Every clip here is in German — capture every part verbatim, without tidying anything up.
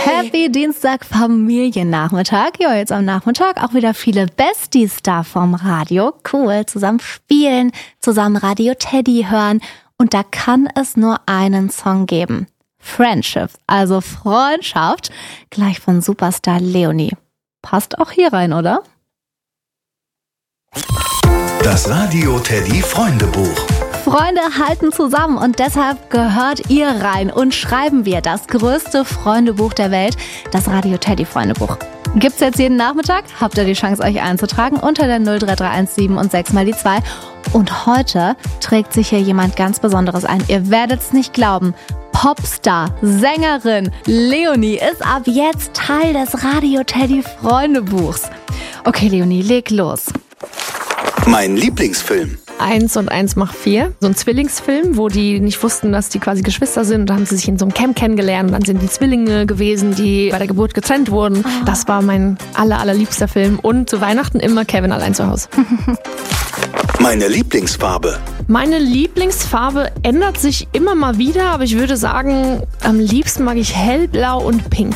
Happy Dienstag Familiennachmittag. Ja, jetzt am Nachmittag auch wieder viele Besties da vom Radio. Cool, zusammen spielen, zusammen Radio Teddy hören. Und da kann es nur einen Song geben. Friendship, also Freundschaft, gleich von Superstar Leonie. Passt auch hier rein, oder? Das Radio Teddy Freundebuch. Freunde halten zusammen und deshalb gehört ihr rein und schreiben wir das größte Freundebuch der Welt, das Radio Teddy Freundebuch. Gibt's jetzt jeden Nachmittag? Habt ihr die Chance, euch einzutragen unter der null drei drei eins sieben und sechs mal die zwei. Und heute trägt sich hier jemand ganz Besonderes ein. Ihr werdet's nicht glauben. Popstar, Sängerin Leonie ist ab jetzt Teil des Radio Teddy Freundebuchs. Okay, Leonie, leg los. Mein Lieblingsfilm. Eins und eins macht vier. So ein Zwillingsfilm, wo die nicht wussten, dass die quasi Geschwister sind. Da haben sie sich in so einem Camp kennengelernt und dann sind die Zwillinge gewesen, die bei der Geburt getrennt wurden. Oh. Das war mein aller, allerliebster Film. Und zu Weihnachten immer Kevin allein zu Hause. Meine Lieblingsfarbe. Meine Lieblingsfarbe ändert sich immer mal wieder, aber ich würde sagen, am liebsten mag ich hellblau und pink.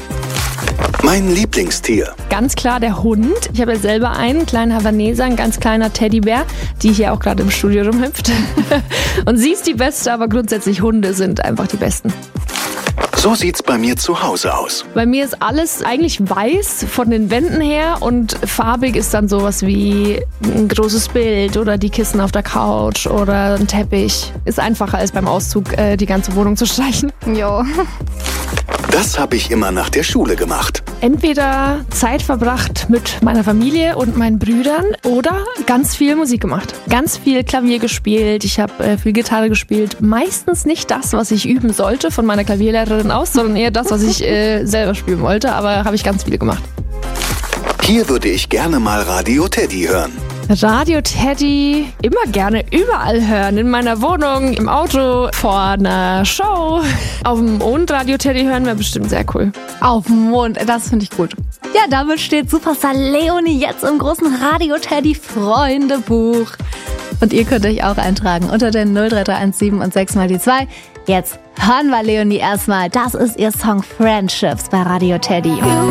Mein Lieblingstier. Ganz klar der Hund. Ich habe ja selber einen kleinen Havaneser, ein ganz kleiner Teddybär, die hier auch gerade im Studio rumhüpft. Und sie ist die Beste, aber grundsätzlich Hunde sind einfach die Besten. So sieht's bei mir zu Hause aus. Bei mir ist alles eigentlich weiß von den Wänden her und farbig ist dann sowas wie ein großes Bild oder die Kissen auf der Couch oder ein Teppich. Ist einfacher als beim Auszug äh, die ganze Wohnung zu streichen. Jo. Das habe ich immer nach der Schule gemacht. Entweder Zeit verbracht mit meiner Familie und meinen Brüdern oder ganz viel Musik gemacht. Ganz viel Klavier gespielt, ich habe äh, viel Gitarre gespielt. Meistens nicht das, was ich üben sollte von meiner Klavierlehrerin aus, sondern eher das, was ich äh, selber spielen wollte. Aber habe ich ganz viel gemacht. Hier würde ich gerne mal Radio Teddy hören. Radio Teddy immer gerne überall hören. In meiner Wohnung, im Auto, vor einer Show. Auf dem Mond Radio Teddy hören wäre bestimmt sehr cool. Auf dem Mond, das finde ich gut. Ja, damit steht Superstar Leonie jetzt im großen Radio Teddy Freundebuch. Und ihr könnt euch auch eintragen unter der null drei drei eins sieben und sechs mal die zwei. Jetzt hören wir Leonie erstmal. Das ist ihr Song Friendships bei Radio Teddy.